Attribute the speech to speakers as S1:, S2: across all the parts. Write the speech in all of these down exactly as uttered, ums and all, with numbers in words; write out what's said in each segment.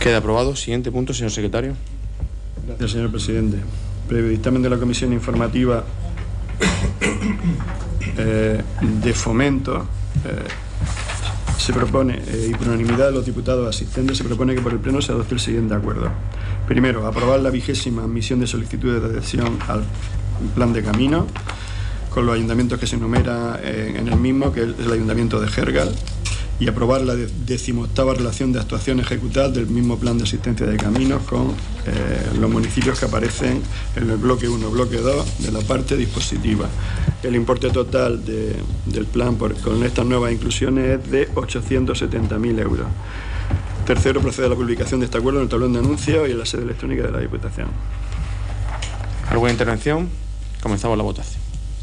S1: Queda aprobado. Siguiente punto, señor secretario.
S2: Gracias, señor presidente. Previo dictamen de la Comisión Informativa eh, de Fomento, eh, se propone, eh, y por unanimidad de los diputados asistentes, se propone que por el Pleno se adopte el siguiente acuerdo. Primero, aprobar la vigésima admisión de solicitudes de adhesión al plan de camino, con los ayuntamientos que se enumera eh, en el mismo, que es el Ayuntamiento de Gergal, y aprobar la decimoctava relación de actuación ejecutada del mismo plan de asistencia de caminos con eh, los municipios que aparecen en el bloque uno, bloque dos de la parte dispositiva. El importe total de, del plan por, con estas nuevas inclusiones es de ochocientos setenta mil euros. Tercero, procede a la publicación de este acuerdo en el tablón de anuncios y en la sede electrónica de la Diputación.
S1: ¿Alguna intervención? Comenzamos la votación.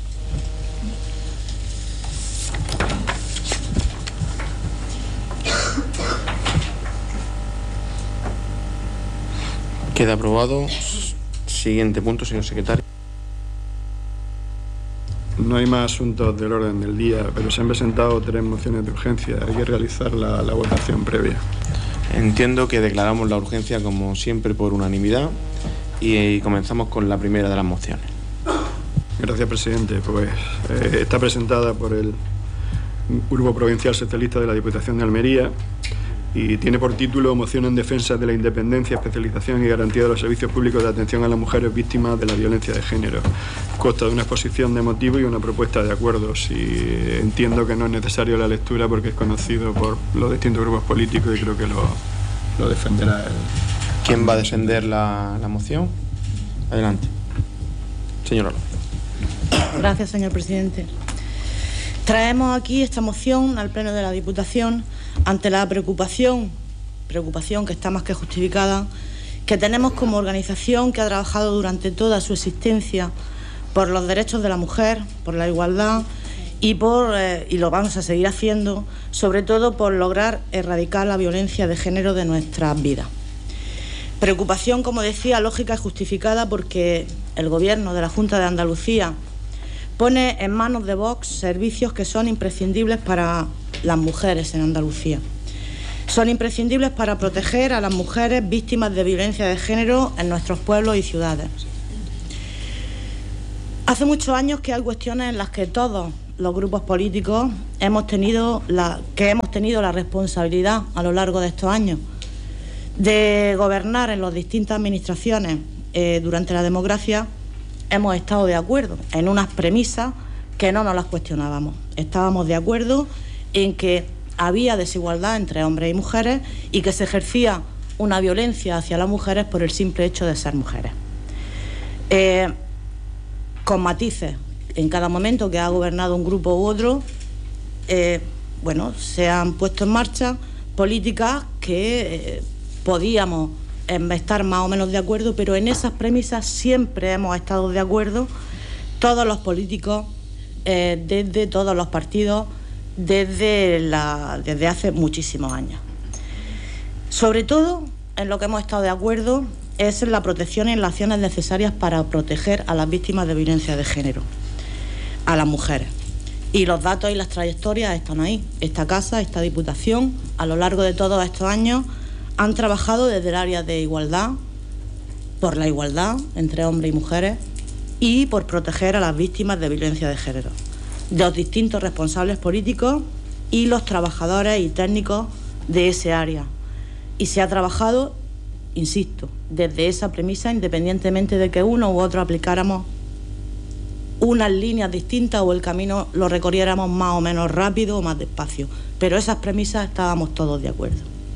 S1: Queda aprobado. Siguiente punto, señor secretario.
S2: No hay más asuntos del orden del día, pero se han presentado tres mociones de urgencia. Hay que realizar la, la votación previa.
S1: Entiendo que declaramos la urgencia, como siempre, por unanimidad y, y comenzamos con la primera de las mociones.
S2: Gracias, presidente. Pues eh, está presentada por el Grupo Provincial Socialista de la Diputación de Almería y tiene por título Moción en defensa de la independencia, especialización y garantía de los servicios públicos de atención a las mujeres víctimas de la violencia de género. Consta de una exposición de motivos y una propuesta de acuerdos, y entiendo que no es necesario la lectura porque es conocido por los distintos grupos políticos y creo que lo, lo defenderá el...
S1: ¿Quién va a defender la, la moción? Adelante. Señora López.
S3: Gracias, señor presidente. Traemos aquí esta moción al Pleno de la Diputación ante la preocupación, preocupación que está más que justificada, que tenemos como organización que ha trabajado durante toda su existencia por los derechos de la mujer, por la igualdad y, por, eh, y lo vamos a seguir haciendo, sobre todo por lograr erradicar la violencia de género de nuestras vidas. Preocupación, como decía, lógica y justificada porque el Gobierno de la Junta de Andalucía pone en manos de Vox servicios que son imprescindibles para las mujeres en Andalucía. Son imprescindibles para proteger a las mujeres víctimas de violencia de género en nuestros pueblos y ciudades. Hace muchos años que hay cuestiones en las que todos los grupos políticos hemos tenido la, que hemos tenido la responsabilidad a lo largo de estos años de gobernar en las distintas administraciones eh, durante la democracia. Hemos estado de acuerdo en unas premisas que no nos las cuestionábamos. Estábamos de acuerdo en que había desigualdad entre hombres y mujeres y que se ejercía una violencia hacia las mujeres por el simple hecho de ser mujeres. Eh, con matices, en cada momento que ha gobernado un grupo u otro, eh, bueno, se han puesto en marcha políticas que eh, podíamos estar más o menos de acuerdo, pero en esas premisas siempre hemos estado de acuerdo todos los políticos, eh, desde todos los partidos, desde, la, desde hace muchísimos años. Sobre todo, en lo que hemos estado de acuerdo es en la protección y en las acciones necesarias para proteger a las víctimas de violencia de género, a las mujeres. Y los datos y las trayectorias están ahí. Esta casa, esta Diputación, a lo largo de todos estos años, han trabajado desde el área de igualdad, por la igualdad entre hombres y mujeres y por proteger a las víctimas de violencia de género, de los distintos responsables políticos y los trabajadores y técnicos de ese área. Y se ha trabajado, insisto, desde esa premisa, independientemente de que uno u otro aplicáramos unas líneas distintas o el camino lo recorriéramos más o menos rápido o más despacio. Pero esas premisas estábamos todos de acuerdo.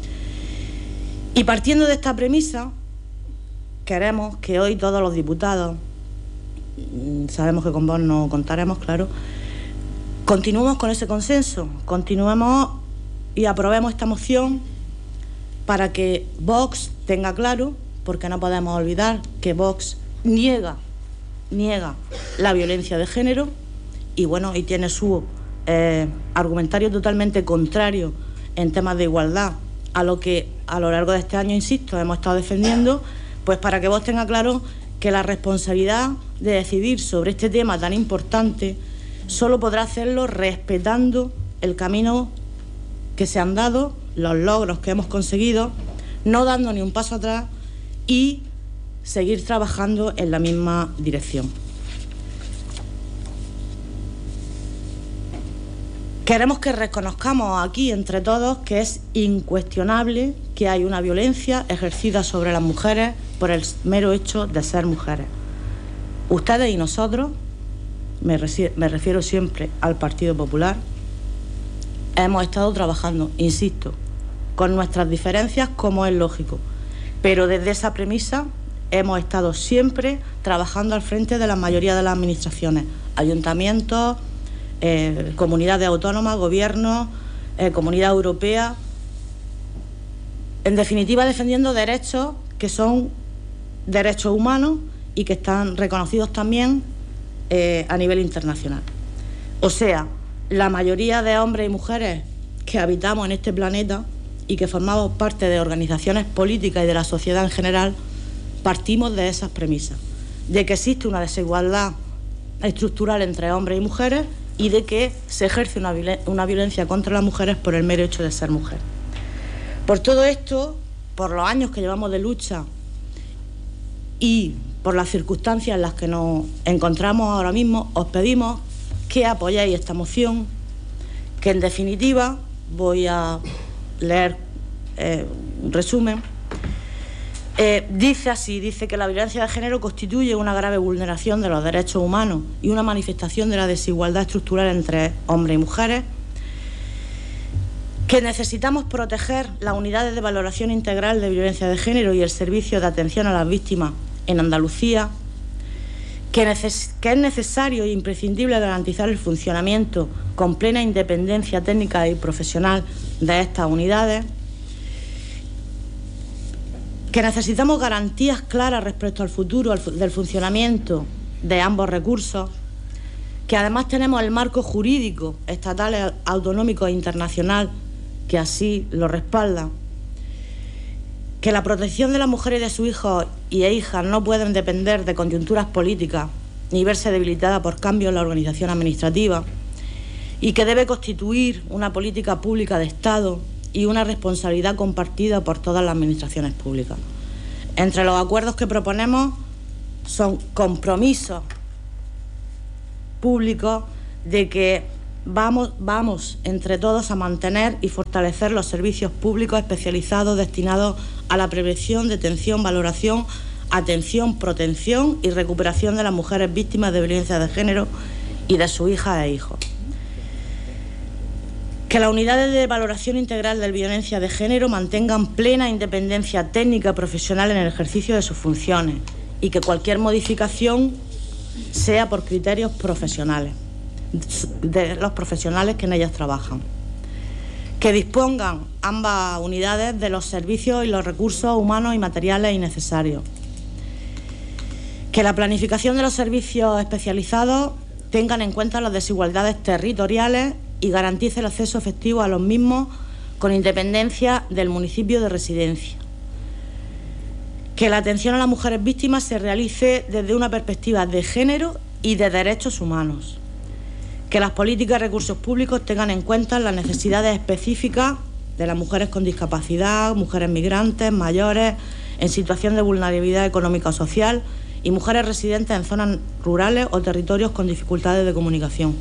S3: Y partiendo de esta premisa, queremos que hoy todos los diputados, sabemos que con vos no contaremos, claro, continuemos con ese consenso, continuemos y aprobemos esta moción para que Vox tenga claro, porque no podemos olvidar que Vox niega, niega la violencia de género y bueno, y tiene su eh, argumentario totalmente contrario en temas de igualdad a lo que a lo largo de este año, insisto, hemos estado defendiendo, pues para que vos tenga claro que la responsabilidad de decidir sobre este tema tan importante solo podrá hacerlo respetando el camino que se han dado, los logros que hemos conseguido, no dando ni un paso atrás y seguir trabajando en la misma dirección. Queremos que reconozcamos aquí entre todos que es incuestionable que hay una violencia ejercida sobre las mujeres por el mero hecho de ser mujeres. Ustedes y nosotros, me refiero, me refiero siempre al Partido Popular, hemos estado trabajando, insisto, con nuestras diferencias, como es lógico, pero desde esa premisa hemos estado siempre trabajando al frente de la mayoría de las administraciones, ayuntamientos, eh, comunidades autónomas, gobiernos, eh, comunidad europea, en definitiva defendiendo derechos que son derechos humanos y que están reconocidos también eh, a nivel internacional. O sea, la mayoría de hombres y mujeres que habitamos en este planeta y que formamos parte de organizaciones políticas y de la sociedad en general, partimos de esas premisas, de que existe una desigualdad estructural entre hombres y mujeres y de que se ejerce una, violen- una violencia contra las mujeres por el mero hecho de ser mujer. Por todo esto, por los años que llevamos de lucha y por las circunstancias en las que nos encontramos ahora mismo, os pedimos que apoyéis esta moción, que en definitiva voy a leer eh, un resumen. Eh, dice así, dice que la violencia de género constituye una grave vulneración de los derechos humanos y una manifestación de la desigualdad estructural entre hombres y mujeres, que necesitamos proteger las unidades de valoración integral de violencia de género y el servicio de atención a las víctimas en Andalucía, que, neces- que es necesario e imprescindible garantizar el funcionamiento con plena independencia técnica y profesional de estas unidades, que necesitamos garantías claras respecto al futuro al fu- del funcionamiento de ambos recursos, que además tenemos el marco jurídico estatal, autonómico e internacional que así lo respalda, que la protección de las mujeres y de sus hijos y hijas no pueden depender de coyunturas políticas ni verse debilitada por cambios en la organización administrativa, y que debe constituir una política pública de Estado y una responsabilidad compartida por todas las administraciones públicas. Entre los acuerdos que proponemos son compromisos públicos de que vamos, vamos entre todos a mantener y fortalecer los servicios públicos especializados destinados a la prevención, detención, valoración, atención, protección y recuperación de las mujeres víctimas de violencia de género y de sus hijas e hijos. Que las unidades de valoración integral de violencia de género mantengan plena independencia técnica y profesional en el ejercicio de sus funciones y que cualquier modificación sea por criterios profesionales, de los profesionales que en ellas trabajan. Que dispongan ambas unidades de los servicios y los recursos humanos y materiales innecesarios. Que la planificación de los servicios especializados tengan en cuenta las desigualdades territoriales y garantice el acceso efectivo a los mismos con independencia del municipio de residencia. Que la atención a las mujeres víctimas se realice desde una perspectiva de género y de derechos humanos. Que las políticas de recursos públicos tengan en cuenta las necesidades específicas de las mujeres con discapacidad, mujeres migrantes, mayores, en situación de vulnerabilidad económica o social y mujeres residentes en zonas rurales o territorios con dificultades de comunicación.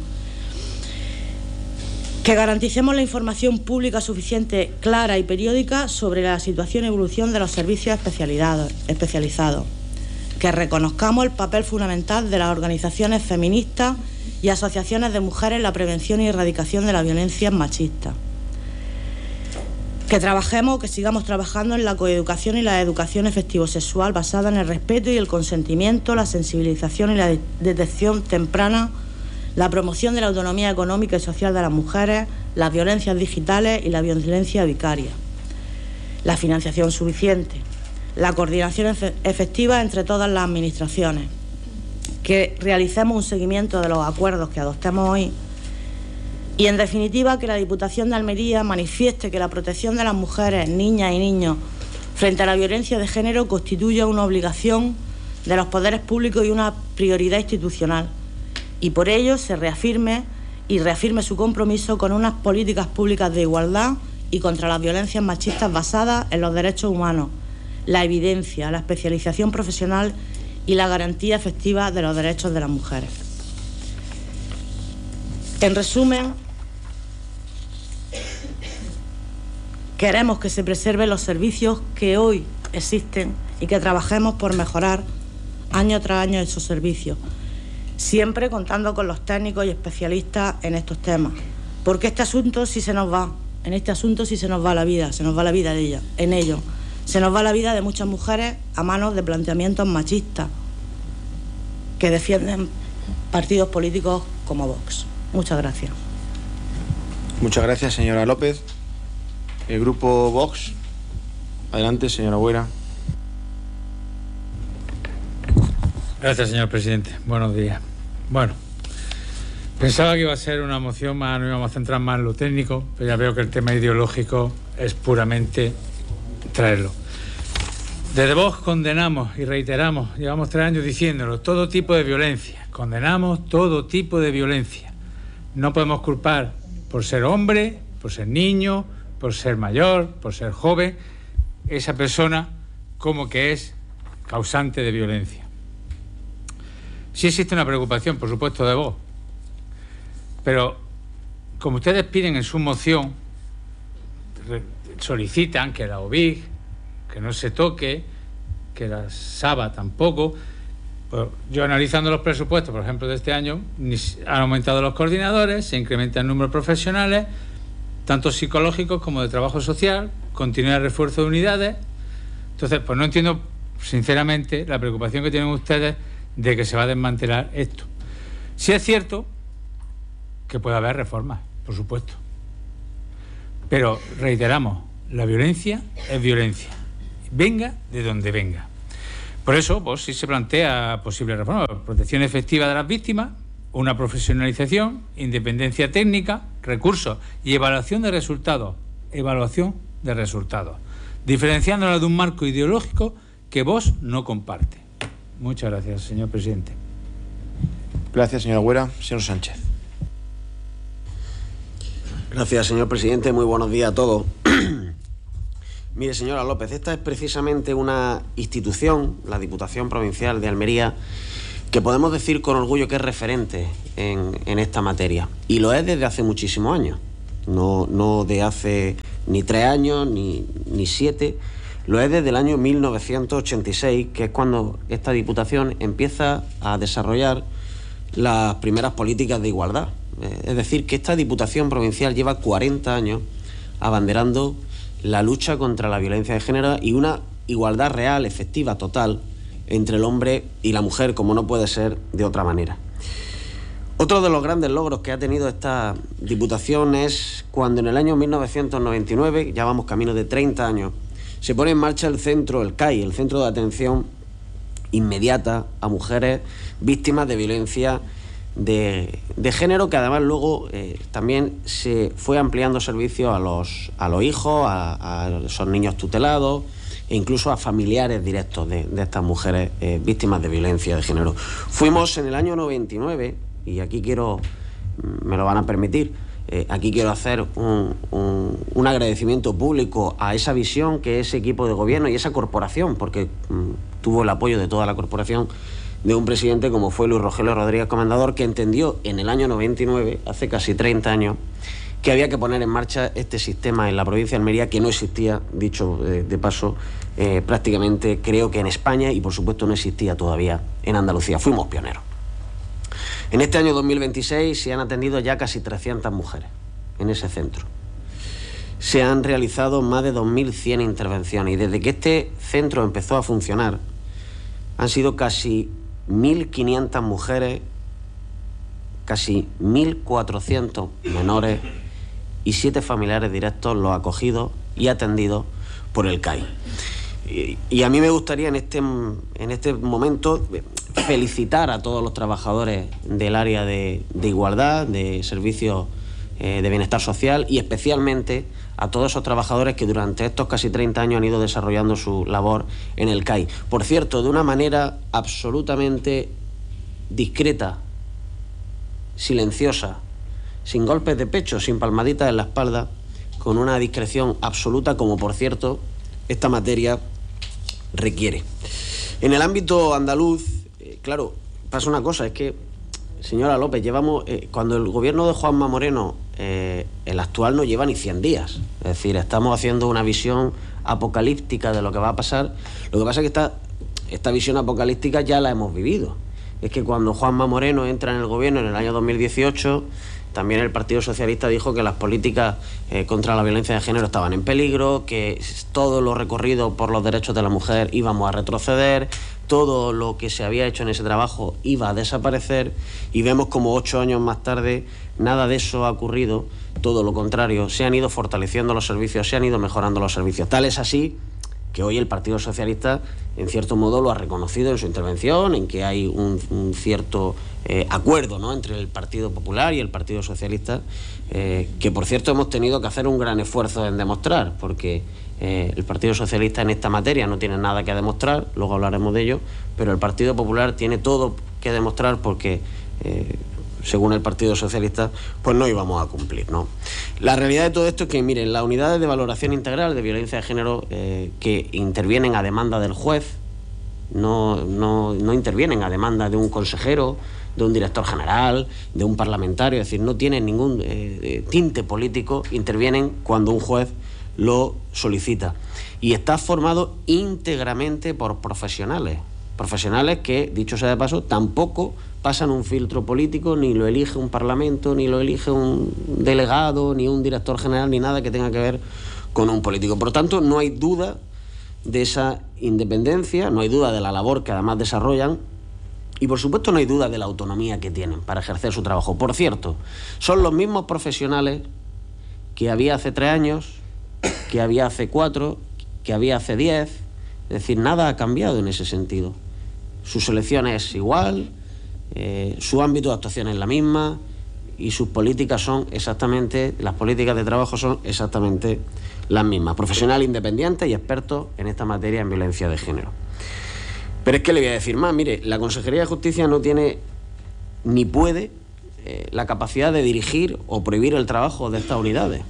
S3: Que garanticemos la información pública suficiente, clara y periódica sobre la situación y evolución de los servicios especializados. Que reconozcamos el papel fundamental de las organizaciones feministas y asociaciones de mujeres en la prevención y erradicación de la violencia machista. Que trabajemos, que sigamos trabajando en la coeducación y la educación efectivo-sexual basada en el respeto y el consentimiento, la sensibilización y la de- detección temprana, la promoción de la autonomía económica y social de las mujeres, las violencias digitales y la violencia vicaria, la financiación suficiente, la coordinación efe- efectiva entre todas las administraciones, que realicemos un seguimiento de los acuerdos que adoptemos hoy y, en definitiva, que la Diputación de Almería manifieste que la protección de las mujeres, niñas y niños frente a la violencia de género constituye una obligación de los poderes públicos y una prioridad institucional, y por ello se reafirme y reafirme su compromiso con unas políticas públicas de igualdad y contra las violencias machistas basadas en los derechos humanos, la evidencia, la especialización profesional y la garantía efectiva de los derechos de las mujeres. En resumen, queremos que se preserven los servicios que hoy existen y que trabajemos por mejorar año tras año esos servicios, siempre contando con los técnicos y especialistas en estos temas, porque este asunto sí se nos va, en este asunto sí se nos va la vida, se nos va la vida de ella, en ello, se nos va la vida de muchas mujeres a manos de planteamientos machistas que defienden partidos políticos como Vox. Muchas gracias.
S1: Muchas gracias, señora López. El grupo Vox. Adelante, señora Huera.
S4: Gracias, señor presidente. Buenos días. Bueno, pensaba que iba a ser una moción más, nos íbamos a centrar más en lo técnico, pero ya veo que el tema ideológico es puramente traerlo. Desde Vox condenamos y reiteramos, llevamos tres años diciéndolo, todo tipo de violencia. Condenamos todo tipo de violencia. No podemos culpar por ser hombre, por ser niño, por ser mayor, por ser joven, esa persona como que es causante de violencia. Sí existe una preocupación, por supuesto, de Vox, pero como ustedes piden en su moción, solicitan que la O B I G, que no se toque, que la SABA tampoco. Pues yo, analizando los presupuestos, por ejemplo, de este año, han aumentado los coordinadores, se incrementa el número de profesionales, tanto psicológicos como de trabajo social, continúa el refuerzo de unidades. Entonces, pues no entiendo, sinceramente, la preocupación que tienen ustedes de que se va a desmantelar esto. Sí es cierto que puede haber reformas, por supuesto, pero reiteramos, la violencia es violencia, venga de donde venga. Por eso, pues sí se plantea posible reforma, protección efectiva de las víctimas, una profesionalización, independencia técnica, recursos y evaluación de resultados, evaluación de resultados, diferenciándola de un marco ideológico que Vox no comparte. Muchas gracias, señor presidente.
S1: Gracias, señora Huera. Señor Sánchez.
S5: Gracias, señor presidente. Muy buenos días a todos. Mire, señora López, esta es precisamente una institución, la Diputación Provincial de Almería, que podemos decir con orgullo que es referente en, en esta materia. Y lo es desde hace muchísimos años. No, no de hace ni tres años, ni, ni siete. Lo es desde el año mil novecientos ochenta y seis, que es cuando esta Diputación empieza a desarrollar las primeras políticas de igualdad. Es decir, que esta Diputación Provincial lleva cuarenta años abanderando la lucha contra la violencia de género y una igualdad real, efectiva, total, entre el hombre y la mujer, como no puede ser de otra manera. Otro de los grandes logros que ha tenido esta Diputación es cuando en el año mil novecientos noventa y nueve, ya vamos camino de treinta años, se pone en marcha el centro, el C A I, el Centro de Atención Inmediata a Mujeres Víctimas de Violencia de, de Género, que además luego eh, también se fue ampliando servicios a los, a los hijos, a, a esos niños tutelados e incluso a familiares directos de, de estas mujeres eh, víctimas de violencia de género. Fuimos en el año noventa y nueve, y aquí quiero, me lo van a permitir, Eh, aquí quiero hacer un, un, un agradecimiento público a esa visión que ese equipo de gobierno y esa corporación, porque mm, tuvo el apoyo de toda la corporación, de un presidente como fue Luis Rogelio Rodríguez Comendador, que entendió en el año noventa y nueve, hace casi treinta años, que había que poner en marcha este sistema en la provincia de Almería, que no existía, dicho eh, de paso, eh, prácticamente creo que en España, y por supuesto no existía todavía en Andalucía. Fuimos pioneros. En este año dos mil veintiséis se han atendido ya casi trescientas mujeres en ese centro. Se han realizado más de dos mil cien intervenciones y desde que este centro empezó a funcionar han sido casi mil quinientas mujeres, casi mil cuatrocientos menores y siete familiares directos los acogidos y atendidos por el C A I. Y, y a mí me gustaría en este, en este momento felicitar a todos los trabajadores del área de, de igualdad, de servicios eh, de bienestar social y especialmente a todos esos trabajadores que durante estos casi treinta años han ido desarrollando su labor en el C A I. Por cierto, de una manera absolutamente discreta, silenciosa, sin golpes de pecho, sin palmaditas en la espalda, con una discreción absoluta, como por cierto esta materia requiere. En el ámbito andaluz, eh, claro, pasa una cosa, es que, señora López, llevamos, eh, cuando el gobierno de Juanma Moreno, eh, el actual, no lleva ni cien días. Es decir, estamos haciendo una visión apocalíptica de lo que va a pasar. Lo que pasa es que esta, esta visión apocalíptica ya la hemos vivido. Es que cuando Juanma Moreno entra en el gobierno en el año dos mil dieciocho, también el Partido Socialista dijo que las políticas eh, contra la violencia de género estaban en peligro, que todo lo recorrido por los derechos de la mujer íbamos a retroceder, todo lo que se había hecho en ese trabajo iba a desaparecer, y vemos como ocho años más tarde nada de eso ha ocurrido, todo lo contrario, se han ido fortaleciendo los servicios, se han ido mejorando los servicios. Tal es así que hoy el Partido Socialista, en cierto modo, lo ha reconocido en su intervención, en que hay un, un cierto eh, acuerdo, ¿no?, entre el Partido Popular y el Partido Socialista, eh, que por cierto hemos tenido que hacer un gran esfuerzo en demostrar, porque eh, el Partido Socialista en esta materia no tiene nada que demostrar, luego hablaremos de ello, pero el Partido Popular tiene todo que demostrar porque... Eh, según el Partido Socialista, pues no íbamos a cumplir, ¿no? La realidad de todo esto es que, miren, las unidades de valoración integral de violencia de género eh, que intervienen a demanda del juez, no, no, no intervienen a demanda de un consejero, de un director general, de un parlamentario, es decir, no tienen ningún eh, tinte político, intervienen cuando un juez lo solicita. Y está formado íntegramente por profesionales, profesionales que, dicho sea de paso, tampoco pasan un filtro político, ni lo elige un parlamento, ni lo elige un delegado, ni un director general, ni nada que tenga que ver con un político. Por lo tanto, no hay duda de esa independencia, no hay duda de la labor que además desarrollan, y por supuesto no hay duda de la autonomía que tienen para ejercer su trabajo. Por cierto, son los mismos profesionales que había hace tres años, que había hace cuatro, que había hace diez, es decir, nada ha cambiado en ese sentido. Su selección es igual, Eh, su ámbito de actuación es la misma y sus políticas son exactamente, las políticas de trabajo son exactamente las mismas. Profesionales independientes y expertos en esta materia en violencia de género. Pero es que le voy a decir más, mire, la Consejería de Justicia no tiene ni puede eh, la capacidad de dirigir o prohibir el trabajo de estas unidades.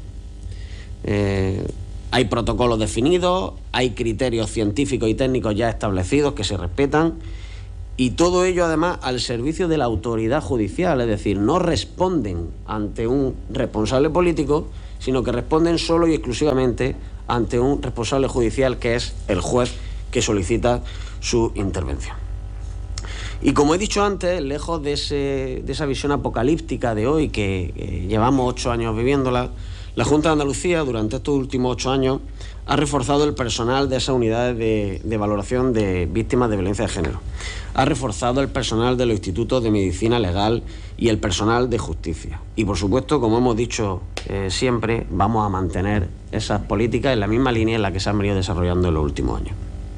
S5: Eh, hay protocolos definidos, hay criterios científicos y técnicos ya establecidos que se respetan. Y todo ello, además, al servicio de la autoridad judicial, es decir, no responden ante un responsable político, sino que responden solo y exclusivamente ante un responsable judicial, que es el juez que solicita su intervención. Y como he dicho antes, lejos de, ese, de esa visión apocalíptica de hoy, que eh, llevamos ocho años viviéndola, la Junta de Andalucía, durante estos últimos ocho años, ha reforzado el personal de esas unidades de, de valoración de víctimas de violencia de género. Ha reforzado el personal de los institutos de medicina legal y el personal de justicia. Y, por supuesto, como hemos dicho eh, siempre, vamos a mantener esas políticas en la misma línea en la que se han venido desarrollando en los últimos años.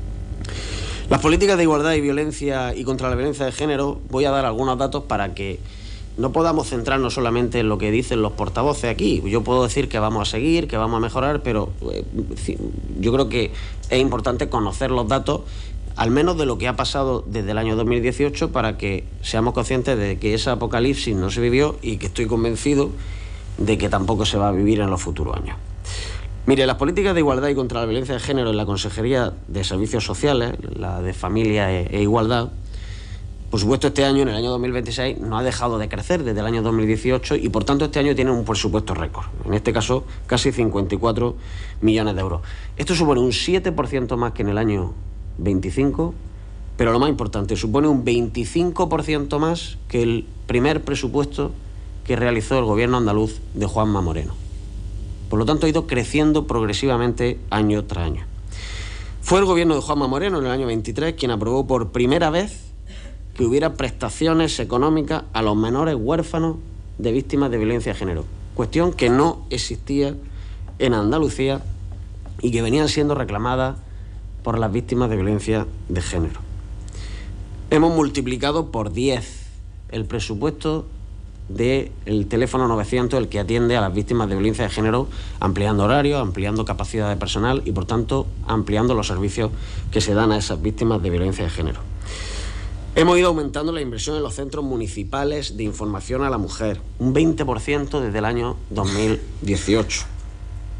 S5: Las políticas de igualdad y violencia y contra la violencia de género, voy a dar algunos datos para que no podamos centrarnos solamente en lo que dicen los portavoces aquí. Yo puedo decir que vamos a seguir, que vamos a mejorar, pero eh, yo creo que es importante conocer los datos, al menos de lo que ha pasado desde el año dos mil dieciocho, para que seamos conscientes de que ese apocalipsis no se vivió y que estoy convencido de que tampoco se va a vivir en los futuros años. Mire, las políticas de igualdad y contra la violencia de género en la Consejería de Servicios Sociales, la de Familia e, e Igualdad, por supuesto, este año, en el año dos mil veintiséis, no ha dejado de crecer desde el año dos mil dieciocho y, por tanto, este año tiene un presupuesto récord. En este caso, casi cincuenta y cuatro millones de euros. Esto supone un siete por ciento más que en el año veinticinco, pero lo más importante, supone un veinticinco por ciento más que el primer presupuesto que realizó el gobierno andaluz de Juanma Moreno. Por lo tanto, ha ido creciendo progresivamente año tras año. Fue el gobierno de Juanma Moreno, en el año veintitrés, quien aprobó por primera vez que hubiera prestaciones económicas a los menores huérfanos de víctimas de violencia de género, cuestión que no existía en Andalucía y que venían siendo reclamadas por las víctimas de violencia de género. Hemos multiplicado por diez el presupuesto del teléfono novecientos, el que atiende a las víctimas de violencia de género, ampliando horarios, ampliando capacidad de personal y, por tanto, ampliando los servicios que se dan a esas víctimas de violencia de género. Hemos ido aumentando la inversión en los centros municipales de información a la mujer, un veinte por ciento desde el año dos mil dieciocho.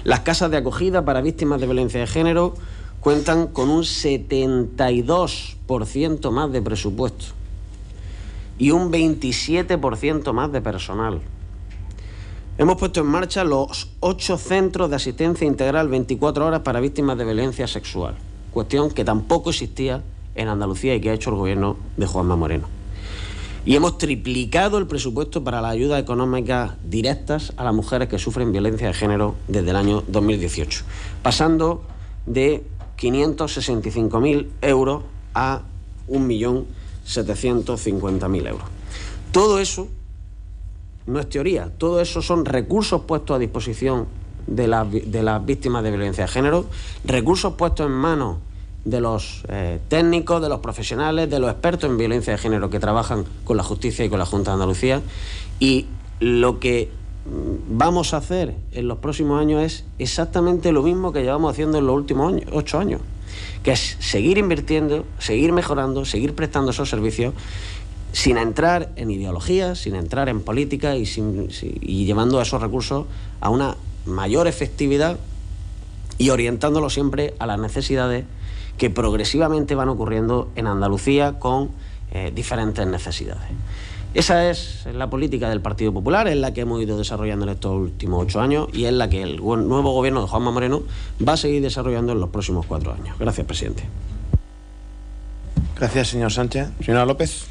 S5: Las casas de acogida para víctimas de violencia de género cuentan con un setenta y dos por ciento más de presupuesto y un veintisiete por ciento más de personal. Hemos puesto en marcha los ocho centros de asistencia integral veinticuatro horas para víctimas de violencia sexual, cuestión que tampoco existía en Andalucía y que ha hecho el gobierno de Juanma Moreno. Y hemos triplicado el presupuesto para las ayudas económicas directas a las mujeres que sufren violencia de género desde el año dos mil dieciocho, pasando de quinientos sesenta y cinco mil euros a un millón setecientos cincuenta mil euros. Todo eso no es teoría, todo eso son recursos puestos a disposición de las, de las víctimas de violencia de género, recursos puestos en manos de los eh, técnicos, de los profesionales, de los expertos en violencia de género que trabajan con la justicia y con la Junta de Andalucía, y lo que vamos a hacer en los próximos años es exactamente lo mismo que llevamos haciendo en los últimos años, ocho años, que es seguir invirtiendo, seguir mejorando, seguir prestando esos servicios sin entrar en ideologías, sin entrar en política y, sin, sin, y llevando esos recursos a una mayor efectividad y orientándolos siempre a las necesidades que progresivamente van ocurriendo en Andalucía con eh, diferentes necesidades. Esa es la política del Partido Popular, es la que hemos ido desarrollando en estos últimos ocho años y es la que el nuevo gobierno de Juanma Moreno va a seguir desarrollando en los próximos cuatro años. Gracias, presidente.
S1: Gracias, señor Sánchez. Señora López.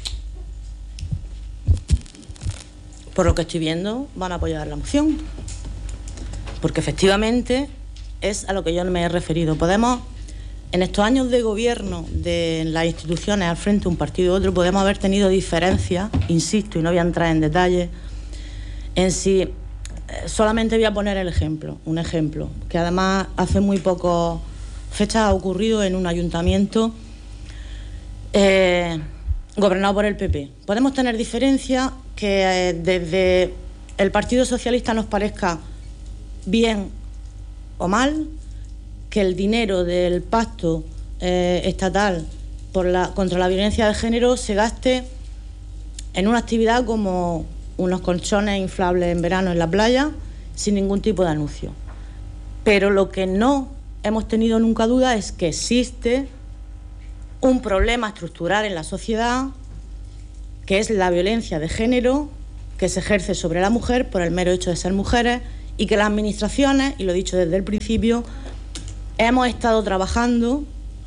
S3: Por lo que estoy viendo, van a apoyar la moción, porque efectivamente es a lo que yo me he referido. Podemos, en estos años de gobierno de las instituciones al frente de un partido u otro, podemos haber tenido diferencias, insisto, y no voy a entrar en detalle, en si solamente voy a poner el ejemplo, un ejemplo, que además hace muy pocas fechas ha ocurrido en un ayuntamiento eh, gobernado por el P P. Podemos tener diferencias que eh, desde el Partido Socialista nos parezca bien o mal, que el dinero del pacto eh, estatal por la, contra la violencia de género se gaste en una actividad como unos colchones inflables en verano en la playa, sin ningún tipo de anuncio. Pero lo que no hemos tenido nunca duda es que existe un problema estructural en la sociedad, que es la violencia de género que se ejerce sobre la mujer por el mero hecho de ser mujeres, y que las administraciones, y lo he dicho desde el principio, hemos estado trabajando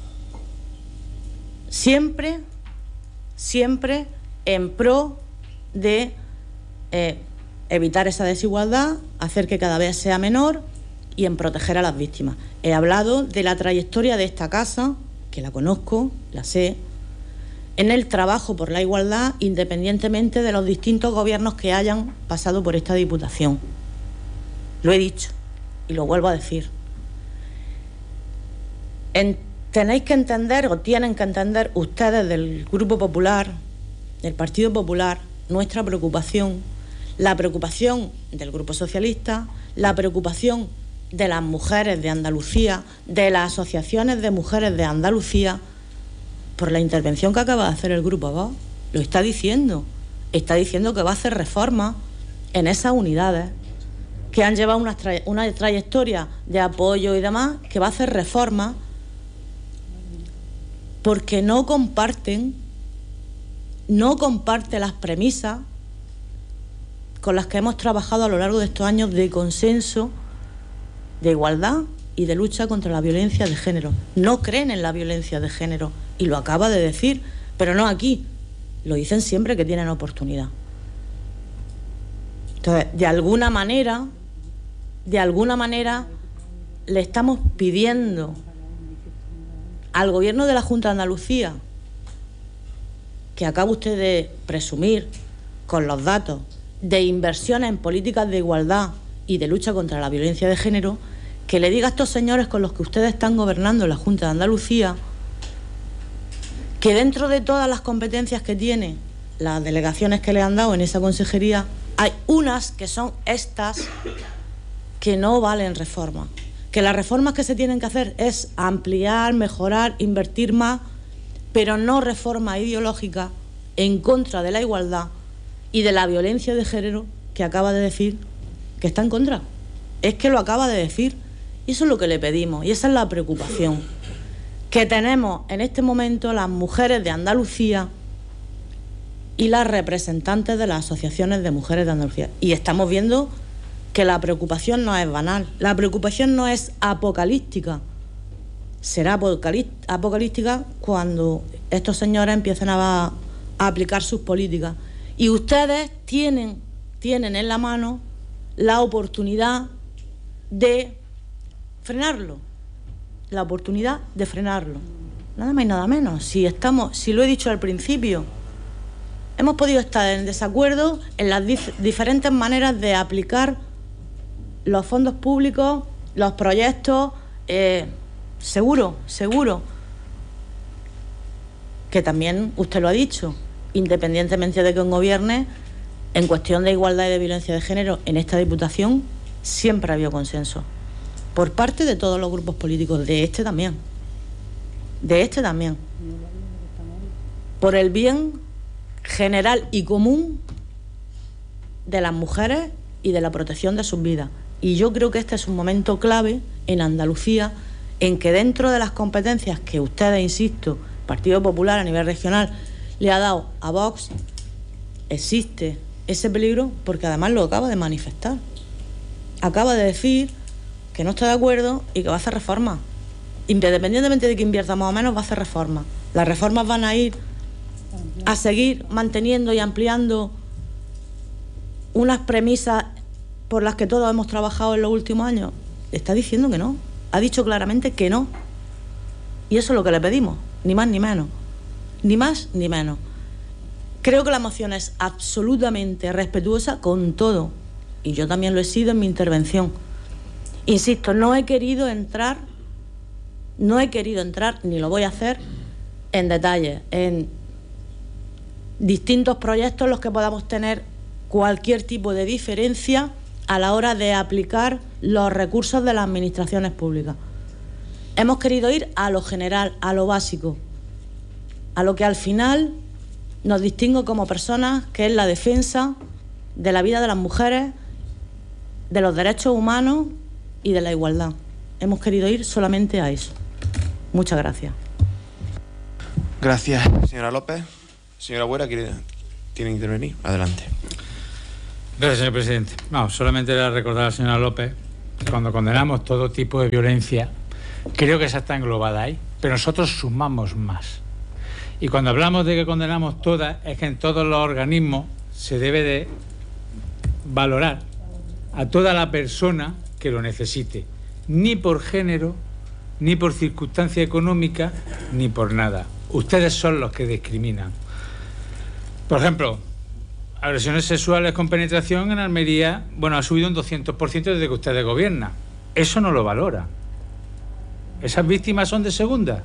S3: siempre, siempre en pro de eh, evitar esa desigualdad, hacer que cada vez sea menor y en proteger a las víctimas. He hablado de la trayectoria de esta casa, que la conozco, la sé, en el trabajo por la igualdad, independientemente de los distintos gobiernos que hayan pasado por esta Diputación. Lo he dicho y lo vuelvo a decir. En, tenéis que entender, o tienen que entender ustedes del Grupo Popular, del Partido Popular, nuestra preocupación, la preocupación del Grupo Socialista, la preocupación de las mujeres de Andalucía, de las asociaciones de mujeres de Andalucía, por la intervención que acaba de hacer el Grupo Vox. Lo está diciendo. Está diciendo que va a hacer reformas en esas unidades, que han llevado una, tra una trayectoria de apoyo y demás, que va a hacer reformas porque no comparten, no comparte las premisas con las que hemos trabajado a lo largo de estos años de consenso, de igualdad y de lucha contra la violencia de género. No creen en la violencia de género, y lo acaba de decir, pero no aquí, lo dicen siempre que tienen oportunidad. Entonces, de alguna manera, de alguna manera, le estamos pidiendo al Gobierno de la Junta de Andalucía, que acaba usted de presumir con los datos de inversiones en políticas de igualdad y de lucha contra la violencia de género, que le diga a estos señores con los que ustedes están gobernando en la Junta de Andalucía que dentro de todas las competencias que tiene, las delegaciones que le han dado en esa consejería, hay unas que son estas que no valen reforma, que las reformas que se tienen que hacer es ampliar, mejorar, invertir más, pero no reforma ideológica en contra de la igualdad y de la violencia de género, que acaba de decir que está en contra. Es que lo acaba de decir. Y eso es lo que le pedimos, y esa es la preocupación que tenemos en este momento las mujeres de Andalucía y las representantes de las asociaciones de mujeres de Andalucía. Y estamos viendo que la preocupación no es banal, la preocupación no es apocalíptica. Será apocalíptica cuando estos señores empiecen a, a aplicar sus políticas. Y ustedes tienen, tienen en la mano la oportunidad de frenarlo. La oportunidad de frenarlo. Nada más y nada menos. Si estamos, si lo he dicho al principio, hemos podido estar en desacuerdo en las dif- diferentes maneras de aplicar los fondos públicos, los proyectos, eh, seguro, seguro, que también usted lo ha dicho, independientemente de que gobierne, en cuestión de igualdad y de violencia de género, en esta Diputación siempre ha habido consenso, por parte de todos los grupos políticos, de este también, de este también, por el bien general y común de las mujeres y de la protección de sus vidas. Y yo creo que este es un momento clave en Andalucía, en que dentro de las competencias que ustedes, insisto, el Partido Popular a nivel regional le ha dado a Vox, existe ese peligro, porque además lo acaba de manifestar. Acaba de decir que no está de acuerdo y que va a hacer reformas. Independientemente de que invierta más o menos, va a hacer reformas. Las reformas van a ir a seguir manteniendo y ampliando unas premisas por las que todos hemos trabajado en los últimos años. Está diciendo que no. Ha dicho claramente que no. Y eso es lo que le pedimos. Ni más ni menos. Ni más ni menos. Creo que la moción es absolutamente respetuosa con todo. Y yo también lo he sido en mi intervención. Insisto, no he querido entrar, no he querido entrar, ni lo voy a hacer, en detalles, en distintos proyectos en los que podamos tener cualquier tipo de diferencia a la hora de aplicar los recursos de las administraciones públicas. Hemos querido ir a lo general, a lo básico, a lo que al final nos distingue como personas, que es la defensa de la vida de las mujeres, de los derechos humanos y de la igualdad. Hemos querido ir solamente a eso. Muchas gracias.
S1: Gracias, señora López. Señora Buera, ¿quiere, ¿tiene que intervenir? Adelante.
S4: Gracias, señor presidente. No, solamente era recordar a la señora López que cuando condenamos todo tipo de violencia, creo que esa está englobada ahí, pero nosotros sumamos más. Y cuando hablamos de que condenamos todas, es que en todos los organismos se debe de valorar a toda la persona que lo necesite, ni por género, ni por circunstancia económica, ni por nada. Ustedes son los que discriminan. Por ejemplo, agresiones sexuales con penetración en Almería, bueno, ha subido un doscientos por ciento desde que ustedes gobiernan. Eso no lo valora. ¿Esas víctimas son de segunda?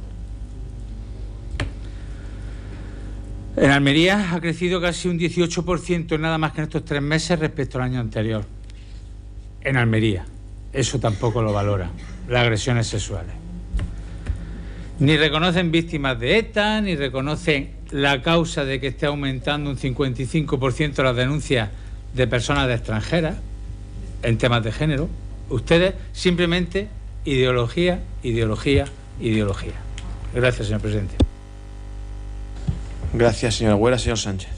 S4: En Almería ha crecido casi un dieciocho por ciento nada más que en estos tres meses respecto al año anterior. En Almería. Eso tampoco lo valora, las agresiones sexuales. Ni reconocen víctimas de ETA, ni reconocen la causa de que esté aumentando un cincuenta y cinco por ciento las denuncias de personas de extranjeras en temas de género. Ustedes simplemente ideología, ideología, ideología. Gracias, señor presidente.
S1: Gracias, señora Buera. Señor Sánchez.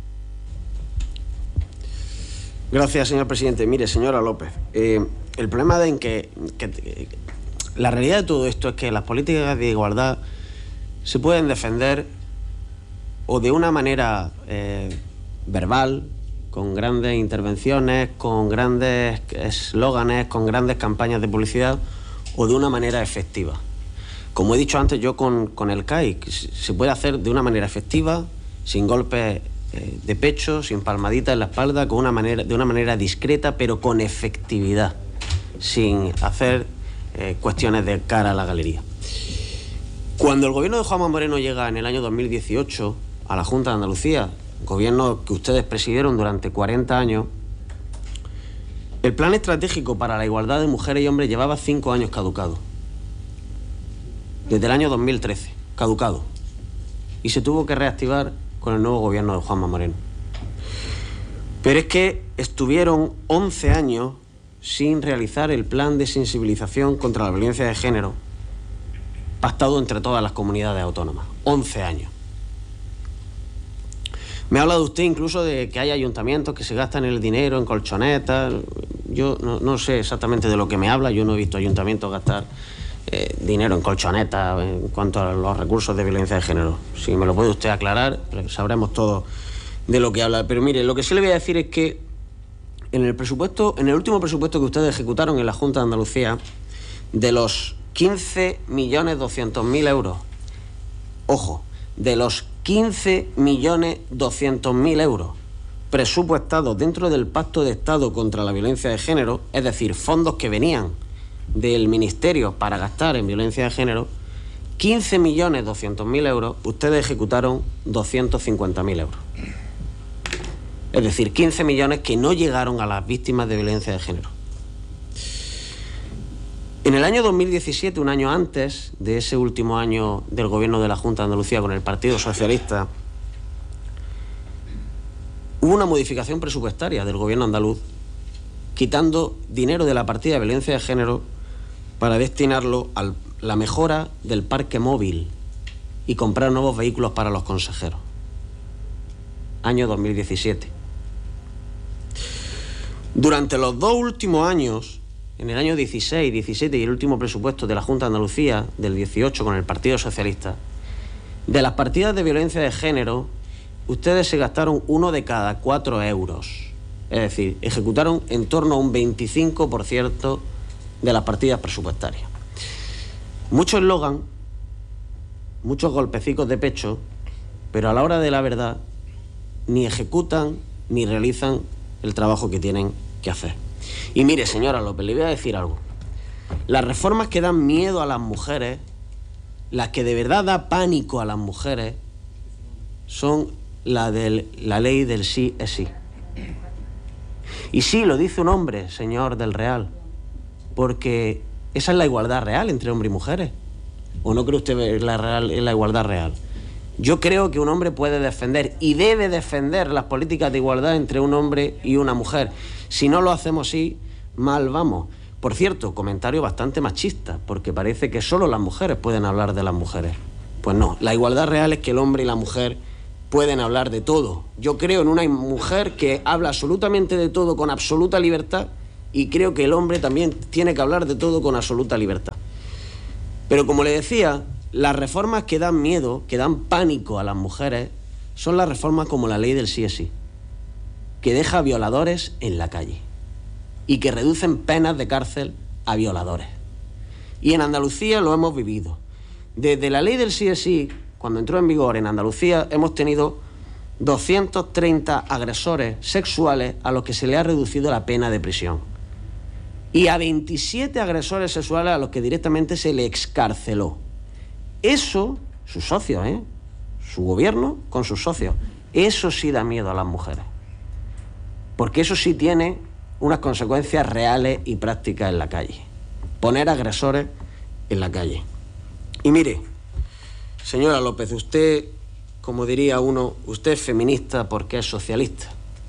S5: Gracias, señor presidente. Mire, señora López, eh, el problema de en que, que, que la realidad de todo esto es que las políticas de igualdad se pueden defender o de una manera eh, verbal, con grandes intervenciones, con grandes eslóganes, con grandes campañas de publicidad, o de una manera efectiva. Como he dicho antes, yo con, con el C A I, se puede hacer de una manera efectiva, sin golpes eh, de pecho, sin palmaditas en la espalda, con una manera, de una manera discreta, pero con efectividad, sin hacer eh, cuestiones de cara a la galería. Cuando el gobierno de Juanma Moreno llega en el año dos mil dieciocho a la Junta de Andalucía, gobierno que ustedes presidieron durante cuarenta años, el plan estratégico para la igualdad de mujeres y hombres llevaba cinco años caducado. Desde el año dos mil trece, caducado. Y se tuvo que reactivar con el nuevo gobierno de Juanma Moreno. Pero es que estuvieron once años sin realizar el plan de sensibilización contra la violencia de género pactado entre todas las comunidades autónomas. once años. Me ha hablado usted incluso de que hay ayuntamientos que se gastan el dinero en colchonetas. Yo no, no sé exactamente de lo que me habla. Yo no he visto ayuntamientos gastar eh, dinero en colchonetas en cuanto a los recursos de violencia de género. Si me lo puede usted aclarar, sabremos todos de lo que habla. Pero mire, lo que sí le voy a decir es que en el presupuesto, en el último presupuesto que ustedes ejecutaron en la Junta de Andalucía, de los quince millones doscientos mil euros, ojo, de los quince millones doscientos mil euros presupuestados dentro del Pacto de Estado contra la Violencia de Género, es decir, fondos que venían del Ministerio para gastar en violencia de género, quince millones doscientos mil euros, ustedes ejecutaron doscientos cincuenta mil euros. Es decir, quince millones que no llegaron a las víctimas de violencia de género. En el año dos mil diecisiete, un año antes de ese último año del gobierno de la Junta de Andalucía con el Partido Socialista, hubo una modificación presupuestaria del gobierno andaluz, quitando dinero de la partida de violencia de género para destinarlo a la mejora del parque móvil y comprar nuevos vehículos para los consejeros. Año dos mil diecisiete. Durante los dos últimos años, en el año dieciséis, diecisiete y el último presupuesto de la Junta de Andalucía, del dieciocho con el Partido Socialista, de las partidas de violencia de género, ustedes se gastaron uno de cada cuatro euros. Es decir, ejecutaron en torno a un veinticinco por ciento de las partidas presupuestarias. Mucho eslogan, muchos golpecicos de pecho, pero a la hora de la verdad ni ejecutan ni realizan el trabajo que tienen que hacer. Y mire, señora López, le voy a decir algo. Las reformas que dan miedo a las mujeres, las que de verdad da pánico a las mujeres, son la de la ley del sí es sí. Y sí, lo dice un hombre, señor del Real, porque esa es la igualdad real entre hombres y mujeres. ¿O no cree usted que la, real, es la igualdad real? Yo creo que un hombre puede defender y debe defender las políticas de igualdad entre un hombre y una mujer. Si no lo hacemos así, mal vamos. Por cierto, comentario bastante machista, porque parece que solo las mujeres pueden hablar de las mujeres. Pues no, la igualdad real es que el hombre y la mujer pueden hablar de todo. Yo creo en una mujer que habla absolutamente de todo con absoluta libertad, y creo que el hombre también tiene que hablar de todo con absoluta libertad. Pero como le decía, las reformas que dan miedo, que dan pánico a las mujeres, son las reformas como la ley del sí es sí, que deja a violadores en la calle y que reducen penas de cárcel a violadores. Y en Andalucía lo hemos vivido. Desde la ley del sí es sí, cuando entró en vigor en Andalucía, hemos tenido doscientos treinta agresores sexuales a los que se le ha reducido la pena de prisión. Y a veintisiete agresores sexuales a los que directamente se le excarceló. Eso, sus socios, ¿eh? Su gobierno con sus socios, eso sí da miedo a las mujeres. Porque eso sí tiene unas consecuencias reales y prácticas en la calle. Poner agresores en la calle. Y mire, señora López, usted, como diría uno, usted es feminista porque es socialista.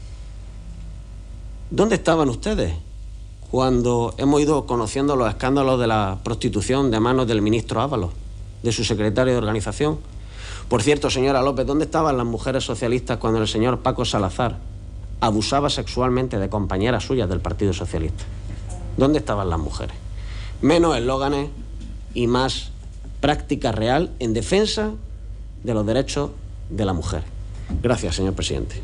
S5: ¿Dónde estaban ustedes cuando hemos ido conociendo los escándalos de la prostitución de manos del ministro Ábalos, de su secretario de organización? Por cierto, señora López, ¿dónde estaban las mujeres socialistas cuando el señor Paco Salazar abusaba sexualmente de compañeras suyas del Partido Socialista? ¿Dónde estaban las mujeres? Menos eslóganes y más práctica real en defensa de los derechos de la mujer. Gracias, señor presidente.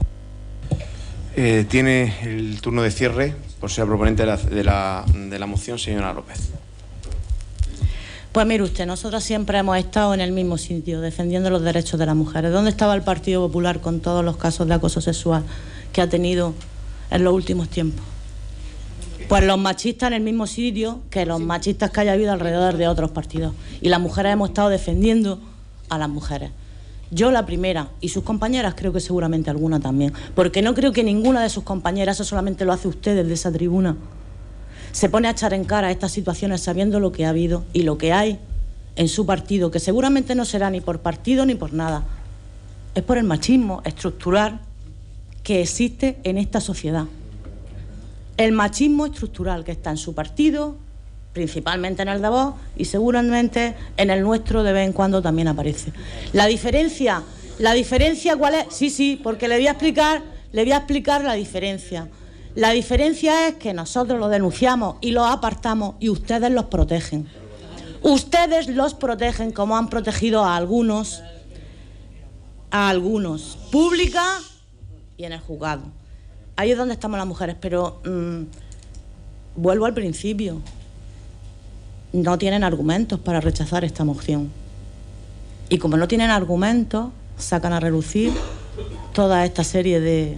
S1: Eh, tiene el turno de cierre, por ser proponente de la, de la, de la moción, señora López.
S3: Pues mire usted, nosotros siempre hemos estado en el mismo sitio, defendiendo los derechos de las mujeres. ¿Dónde estaba el Partido Popular con todos los casos de acoso sexual que ha tenido en los últimos tiempos? Pues los machistas en el mismo sitio que los machistas que haya habido alrededor de otros partidos. Y las mujeres hemos estado defendiendo a las mujeres. Yo la primera, y sus compañeras creo que seguramente alguna también, porque no creo que ninguna de sus compañeras, eso solamente lo hace usted desde esa tribuna, se pone a echar en cara estas situaciones sabiendo lo que ha habido y lo que hay en su partido, que seguramente no será ni por partido ni por nada. Es por el machismo estructural que existe en esta sociedad. el machismo estructural que está en su partido, principalmente en el de Vox, y seguramente en el nuestro de vez en cuando también aparece. La diferencia, la diferencia ¿cuál es? Sí, sí, porque le voy a explicar, le voy a explicar la diferencia. La diferencia es que nosotros lo denunciamos y lo apartamos y ustedes los protegen. Ustedes los protegen como han protegido a algunos, a algunos, pública y en el juzgado. Ahí es donde estamos las mujeres, pero mmm, vuelvo al principio. No tienen argumentos para rechazar esta moción. Y como no tienen argumentos, sacan a relucir toda esta serie de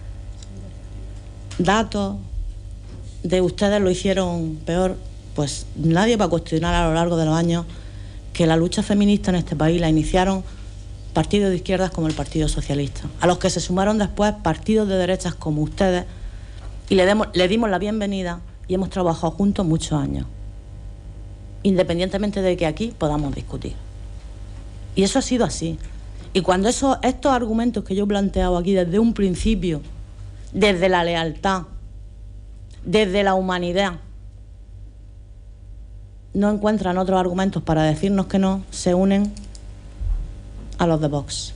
S3: datos, de ustedes lo hicieron peor. Pues nadie va a cuestionar a lo largo de los años que la lucha feminista en este país la iniciaron partidos de izquierdas como el Partido Socialista, a los que se sumaron después partidos de derechas como ustedes, y le, demos, le dimos la bienvenida y hemos trabajado juntos muchos años, independientemente de que aquí podamos discutir. Y eso ha sido así. Y cuando eso, estos argumentos que yo he planteado aquí desde un principio, desde la lealtad, desde la humanidad, no encuentran otros argumentos para decirnos que no, se unen a los de Vox.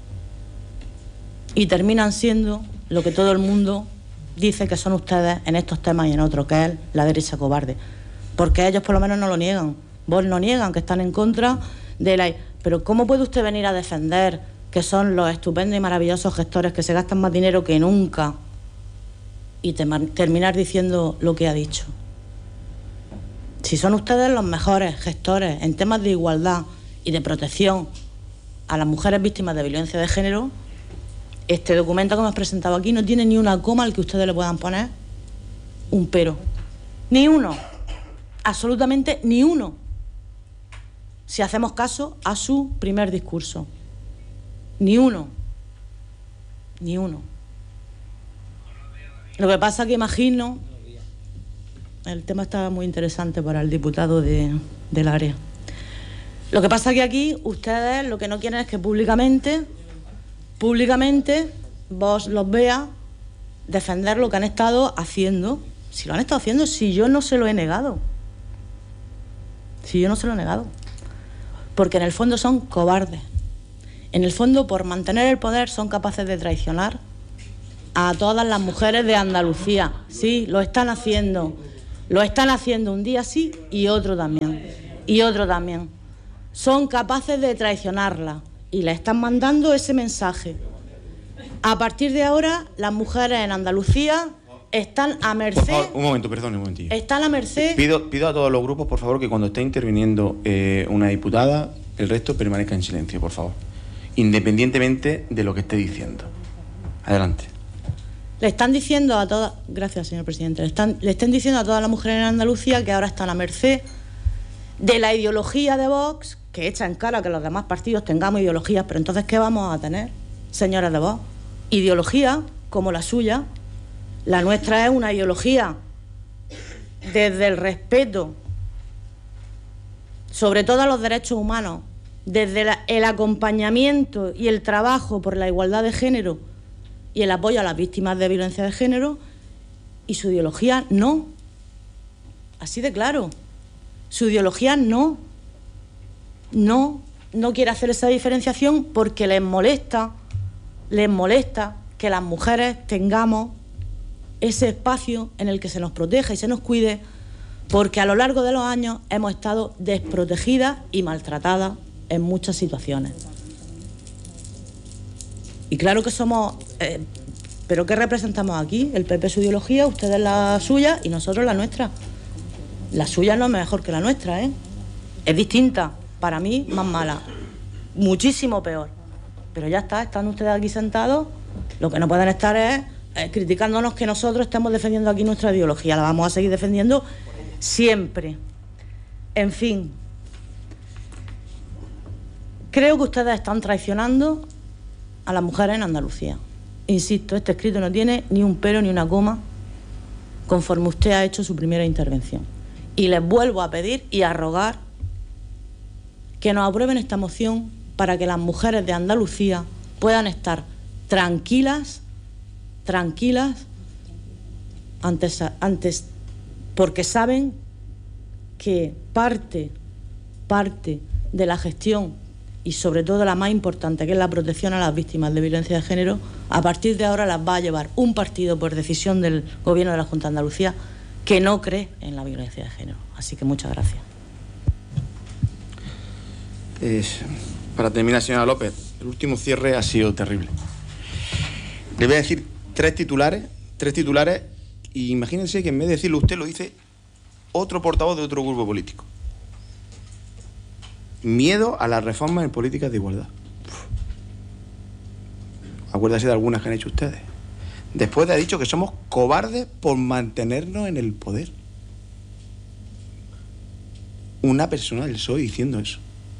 S3: Y terminan siendo lo que todo el mundo dice que son ustedes en estos temas y en otros, que es la derecha cobarde. Porque ellos por lo menos no lo niegan. Vox no niegan que están en contra de la... Pero ¿cómo puede usted venir a defender que son los estupendos y maravillosos gestores que se gastan más dinero que nunca y terminar diciendo lo que ha dicho? Si son ustedes los mejores gestores en temas de igualdad y de protección a las mujeres víctimas de violencia de género, este documento que hemos presentado aquí no tiene ni una coma al que ustedes le puedan poner un pero. Ni uno. Absolutamente ni uno. Si hacemos caso a su primer discurso. Ni uno. Ni uno. Lo que pasa que imagino... El tema está muy interesante para el diputado de, del área. Lo que pasa que aquí ustedes lo que no quieren es que públicamente, públicamente vos los vea defender lo que han estado haciendo. Si lo han estado haciendo, si yo no se lo he negado. Si yo no se lo he negado. Porque en el fondo son cobardes. En el fondo, por mantener el poder, son capaces de traicionar a todas las mujeres de Andalucía. Sí, lo están haciendo. Lo están haciendo un día sí y otro también. Y otro también. Son capaces de traicionarla y le están mandando ese mensaje. A partir de ahora, las mujeres en Andalucía están a merced... Por
S1: favor, un momento, perdón, un momentillo.
S3: Están a merced...
S1: Pido, pido a todos los grupos, por favor, que cuando esté interviniendo eh, una diputada, el resto permanezca en silencio, por favor. Independientemente de lo que esté diciendo. Adelante.
S3: Le están diciendo a todas... Gracias, señor presidente. Le están, le están diciendo a todas las mujeres en Andalucía que ahora están a merced de la ideología de Vox, que echa en cara que los demás partidos tengamos ideologías, pero entonces, ¿qué vamos a tener, señores de Vox? Ideología como la suya. La nuestra es una ideología desde el respeto, sobre todo a los derechos humanos, desde la, el acompañamiento y el trabajo por la igualdad de género y el apoyo a las víctimas de violencia de género, y su ideología no. Así de claro. Su ideología no. No, no quiere hacer esa diferenciación porque les molesta, les molesta que las mujeres tengamos ese espacio en el que se nos proteja y se nos cuide, porque a lo largo de los años hemos estado desprotegidas y maltratadas en muchas situaciones. Y claro que somos... Eh, ¿Pero qué representamos aquí? El P P su ideología, ustedes la suya y nosotros la nuestra. La suya no es mejor que la nuestra, ¿eh? Es distinta. Para mí, más mala. Muchísimo peor. Pero ya está, están ustedes aquí sentados. Lo que no pueden estar es eh, criticándonos que nosotros estemos defendiendo aquí nuestra ideología. La vamos a seguir defendiendo siempre. En fin. Creo que ustedes están traicionando a las mujeres en Andalucía. Insisto, este escrito no tiene ni un pero ni una coma conforme usted ha hecho su primera intervención. Y les vuelvo a pedir y a rogar que nos aprueben esta moción para que las mujeres de Andalucía puedan estar tranquilas, tranquilas antes, antes porque saben que parte, parte de la gestión y sobre todo la más importante, que es la protección a las víctimas de violencia de género, a partir de ahora las va a llevar un partido por decisión del Gobierno de la Junta de Andalucía que no cree en la violencia de género. Así que muchas gracias.
S1: Eh, para terminar, señora López, el último cierre ha sido terrible. Le voy a decir tres titulares, tres titulares, y imagínense que en vez de decirlo usted, lo dice otro portavoz de otro grupo político. Miedo a las reformas en políticas de igualdad. Uf. Acuérdase de algunas que han hecho ustedes. Después de haber dicho que somos cobardes por mantenernos en el poder. Una persona del P S O E diciendo eso.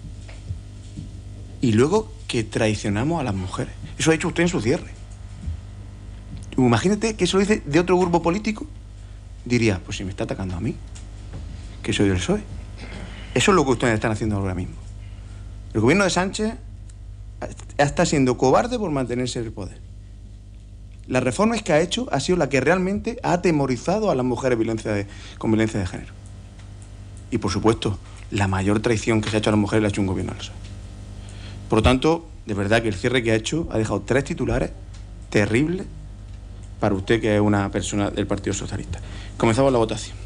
S1: Y luego que traicionamos a las mujeres. Eso ha dicho usted en su cierre. Imagínate que eso lo dice de otro grupo político. Diría, pues si me está atacando a mí, que soy del P S O E. Eso es lo que ustedes están haciendo ahora mismo. El gobierno de Sánchez está siendo cobarde por mantenerse en el poder. Las reformas que ha hecho ha sido la que realmente ha atemorizado a las mujeres violencia de, con violencia de género. Y por supuesto, la mayor traición que se ha hecho a las mujeres la ha hecho un gobierno del P S O E. Por lo tanto, de verdad que el cierre que ha hecho ha dejado tres titulares terribles para usted, que es una persona del Partido Socialista. Comenzamos la votación.